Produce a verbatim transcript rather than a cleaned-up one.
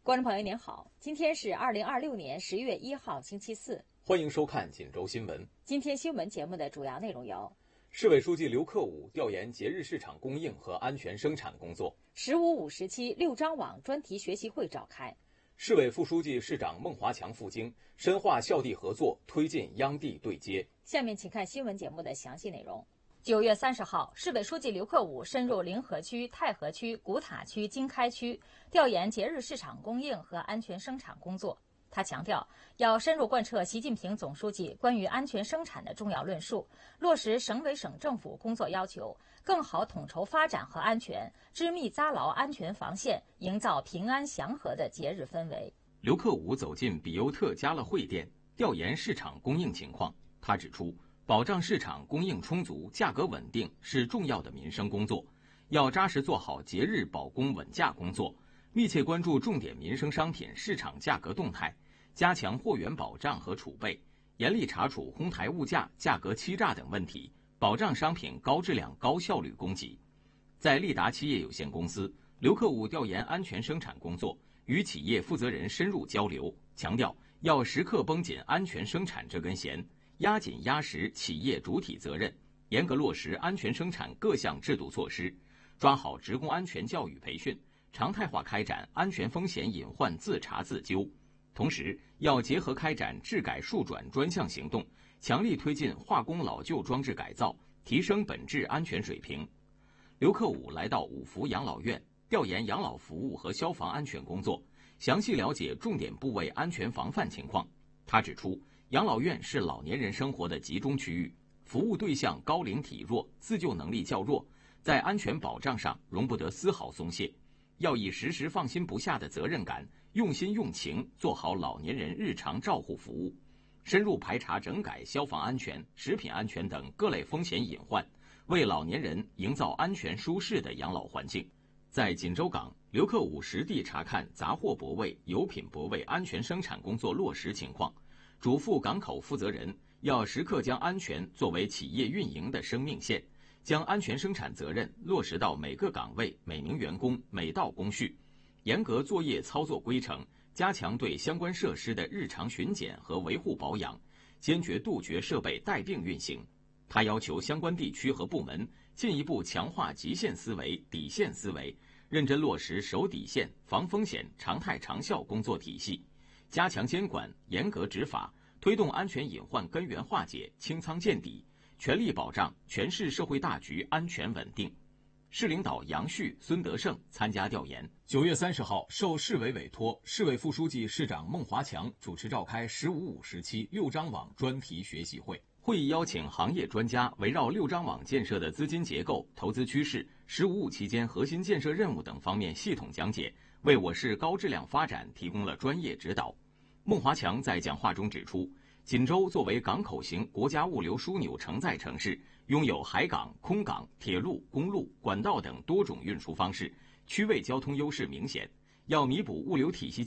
观众朋友您好，今天是二零二六年十月一号星期四， 欢迎收看锦州新闻。 今天新闻节目的主要内容有： 市委书记刘克武调研节日市场供应和安全生产工作； 十五五时期六张网专题学习会召开； 市委副书记、市长孟华强赴京，深化校地合作，推进央地对接。 下面请看新闻节目的详细内容。九月三十号，市委书记刘克武深入临河区、太和区、古塔区、经开区，调研节日市场供应和安全生产工作。他强调，要深入贯彻习近平总书记关于安全生产的重要论述，落实省委省政府工作要求，更好统筹发展和安全，织密扎牢安全防线，营造平安祥和的节日氛围。 刘克武走进比优特家乐汇店，调研市场供应情况。他指出，保障市场供应充足、价格稳定是重要的民生工作，要扎实做好节日保供稳价工作，密切关注重点民生商品市场价格动态，加强货源保障和储备，严厉查处哄抬物价、价格欺诈等问题，保障商品高质量、高效率供给。在利达企业有限公司，刘克武调研安全生产工作，与企业负责人深入交流，强调要时刻绷紧安全生产这根弦，压紧压实企业主体责任，严格落实安全生产各项制度措施，抓好职工安全教育培训，常态化开展安全风险隐患自查自纠。同时，要结合开展治改数转专项行动，强力推进化工老旧装置改造，提升本质安全水平。刘克武来到五福养老院，调研养老服务和消防安全工作，详细了解重点部位安全防范情况。他指出，养老院是老年人生活的集中区域，服务对象高龄体弱，自救能力较弱，在安全保障上容不得丝毫松懈，要以时时放心不下的责任感，用心用情做好老年人日常照护服务，深入排查整改消防安全、食品安全等各类风险隐患，为老年人营造安全舒适的养老环境。在锦州港，刘克武实地查看杂货泊位、油品泊位安全生产工作落实情况，嘱咐港口负责人要时刻将安全作为企业运营的生命线，将安全生产责任落实到每个岗位、每名员工、每道工序，严格作业操作规程，加强对相关设施的日常巡检和维护保养，坚决杜绝设备带病运行。他要求相关地区和部门进一步强化极限思维、底线思维，认真落实守底线、防风险、常态长效工作体系，加强监管，严格执法，推动安全隐患根源化解、清仓见底，全力保障全市社会大局安全稳定。市领导杨旭、孙德胜参加调研。九月三十号，受市委委托，市委副书记、市长孟华强主持召开“十五五”时期六张网专题学习会。会议邀请行业专家围绕六张网建设的资金结构、投资趋势、“十五五”期间核心建设任务等方面系统讲解，为我市高质量发展提供了专业指导。孟华强在讲话中指出，锦州作为港口型国家物流枢纽承载城市，拥有海港、空港、铁路、公路、管道等多种运输方式，区位交通优势明显，要弥补物流体系